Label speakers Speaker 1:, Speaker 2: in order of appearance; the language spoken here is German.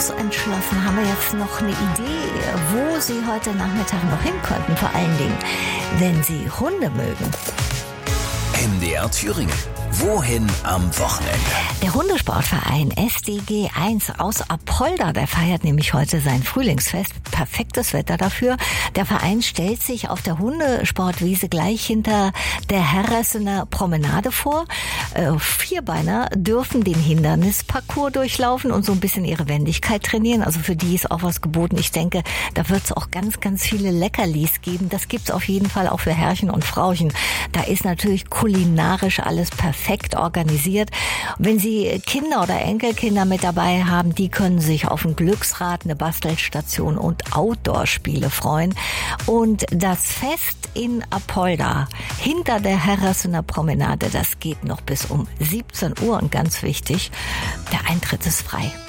Speaker 1: ganz entschlossen. Haben wir jetzt noch eine Idee, wo Sie heute Nachmittag noch hin könnten? Vor allen Dingen, wenn Sie Hunde mögen.
Speaker 2: MDR Thüringen. Wohin am Wochenende?
Speaker 1: Der Hundesportverein SDG 1 aus Apolda, der feiert nämlich heute sein Frühlingsfest. Perfektes Wetter dafür. Der Verein stellt sich auf der Hundesportwiese gleich hinter der Herressener Promenade vor. Vierbeiner dürfen den Hindernisparcours durchlaufen und so ein bisschen ihre Wendigkeit trainieren. Also für die ist auch was geboten. Ich denke, da wird es auch ganz, ganz viele Leckerlis geben. Das gibt's auf jeden Fall auch für Herrchen und Frauchen. Da ist natürlich kulinarisch alles perfekt organisiert. Wenn Sie Kinder oder Enkelkinder mit dabei haben, die können sich auf ein Glücksrad, eine Bastelstation und Outdoor-Spiele freuen. Und das Fest in Apolda hinter der Herressener Promenade, das geht noch bis um 17 Uhr und ganz wichtig, der Eintritt ist frei.